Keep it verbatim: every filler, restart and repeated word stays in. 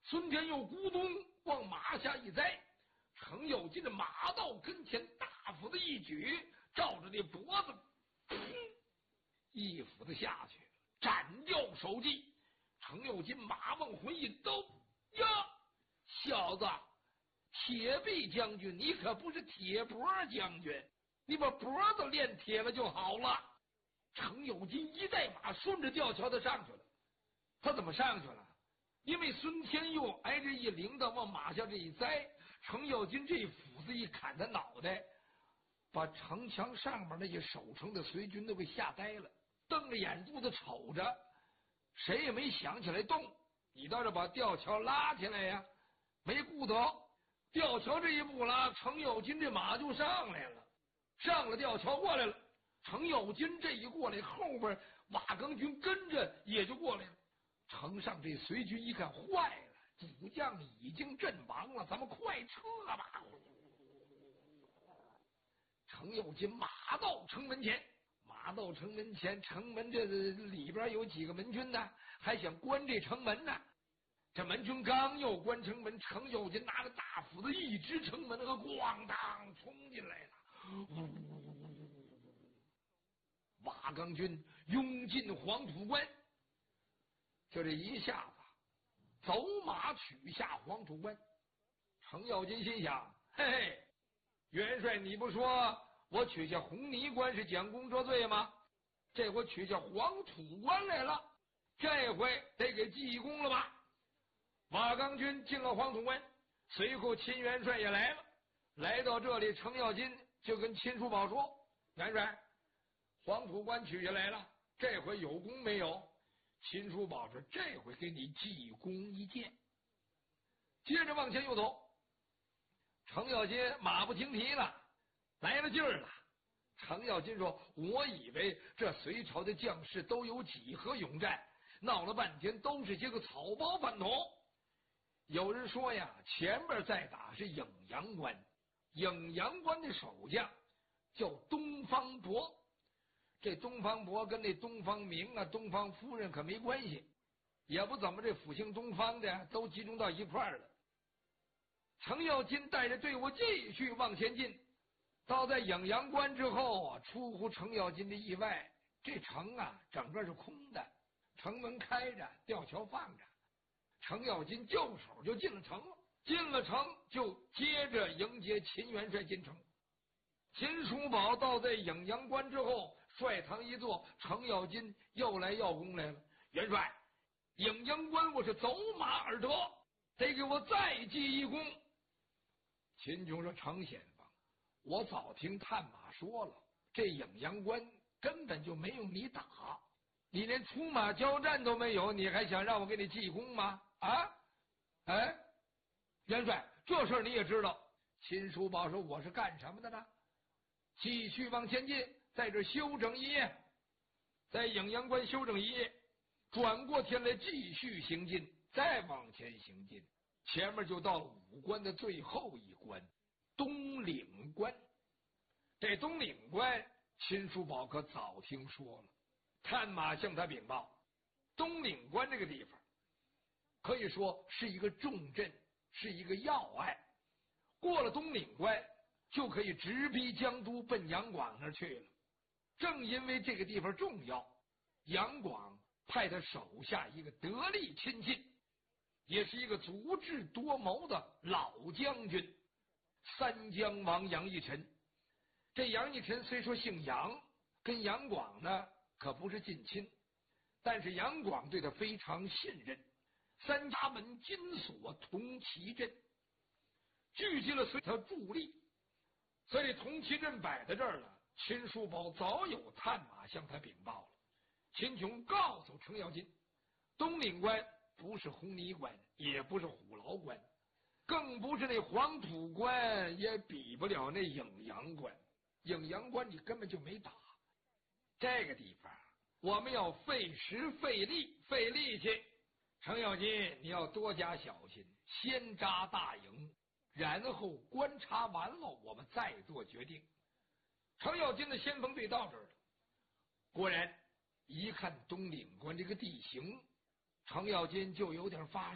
孙天佑咕咚往马下一栽，程咬金的马到跟前，大斧子一举，照着这脖子，噗，一斧子下去，斩掉首级。程咬金马往回一兜，呀，小子，铁臂将军，你可不是铁脖将军，你把脖子练铁了就好了。程咬金一带马，顺着吊桥他上去了。他怎么上去了？因为孙天佑挨着一铃铛往马下这一栽，程咬金这斧子一砍他脑袋，把城墙上面那些守城的随军都给吓呆了，瞪着眼珠子瞅着，谁也没想起来动。你倒是把吊桥拉起来呀，没顾头。吊桥这一步拉，程咬金这马就上来了，上了吊桥过来了。程咬金这一过来，后边瓦岗军跟着也就过来了。城上这随军一看，坏了，主将已经阵亡了，咱们快撤吧。程咬金马到城门前，马到城门前，城门这里边有几个门军呢，还想关这城门呢。这门军刚要关城门，程咬金拿着大斧子一支城门，和咣当冲进来了。瓦岗军拥进黄土关，就这一下子走马取下黄土关。程咬金心想，嘿嘿，元帅你不说我取下红泥关是将功折罪吗？这回取下黄土关来了，这回得给记功了吧。瓦岗军进了黄土关，随后秦元帅也来了。来到这里，程咬金就跟秦叔宝说，元帅，黄土关取下来了，这回有功没有？秦叔宝说，这回给你记功一件。接着往前又走，程咬金马不停蹄了，来了劲儿了。程咬金说，我以为这隋朝的将士都有几何勇战，闹了半天都是些个草包饭桶。有人说呀，前边再打是颍阳关，颍阳关的守将叫东方伯，这东方伯跟那东方明啊、东方夫人可没关系，也不怎么这辅姓东方的都集中到一块儿了。程咬金带着队伍继续往前进，到在颍阳关之后啊，出乎程咬金的意外，这城啊整个是空的，城门开着，吊桥放着。程咬金就手就进了城了，进了城就接着迎接秦元帅进城。秦叔宝到在颍阳关之后，帅堂一坐，程咬金又来要功来了。元帅，颍阳关我是走马而得，得给我再记一功。秦琼说，程先锋，我早听探马说了，这颍阳关根本就没用你打，你连出马交战都没有，你还想让我给你记功吗？啊，哎，元帅，这事你也知道。秦叔宝说，我是干什么的呢？继续往前进，在这休整一夜，在颍阳关休整一夜，转过天来继续行进，再往前行进，前面就到了五关的最后一关，东岭关。这东岭关，秦叔宝可早听说了，探马向他禀报，东岭关这个地方可以说是一个重镇，是一个要隘。过了东岭关，就可以直逼江都，奔杨广那儿去了。正因为这个地方重要，杨广派他手下一个得力亲信，也是一个足智多谋的老将军，三江王杨义臣。这杨义臣虽说姓杨，跟杨广呢可不是近亲，但是杨广对他非常信任。三家门金锁同旗阵，聚集了随他助力，所以同旗阵摆在这儿了。秦叔宝早有探马向他禀报了。秦琼告诉程咬金，东岭关不是红泥关，也不是虎牢关，更不是那黄土关，也比不了那颍阳关。颍阳关你根本就没打，这个地方我们要费时费力费力气。程咬金，你要多加小心，先扎大营，然后观察完了，我们再做决定。程咬金的先锋队到这儿了，果然一看东岭关这个地形，程咬金就有点发